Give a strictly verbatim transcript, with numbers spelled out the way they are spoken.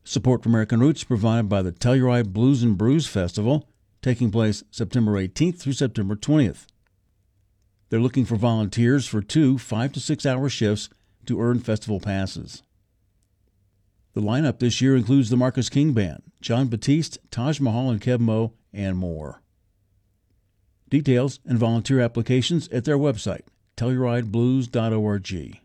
Support for American Roots provided by the Telluride Blues and Brews Festival, taking place September eighteenth through September twentieth. They're looking for volunteers for two five to six hour shifts to earn festival passes. The lineup this year includes the Marcus King Band, John Batiste, Taj Mahal and Kev Mo, and more. Details and volunteer applications at their website, telluride blues dot org.